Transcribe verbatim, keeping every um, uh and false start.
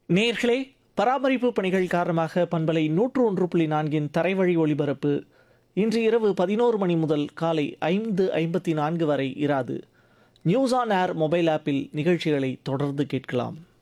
நேயர்களே, பராமரிப்பு பணிகள் காரணமாக பண்பலை நூற்று ஒன்று புள்ளி நான்கின் தரைவழி ஒலிபரப்பு இன்று இரவு பதினோரு மணி முதல் காலை ஐந்து ஐம்பத்தி நான்கு வரை இராது. நியூஸ் ஆன் ஏர் மொபைல் ஆப்பில் நிகழ்ச்சிகளை தொடர்ந்து கேட்கலாம்.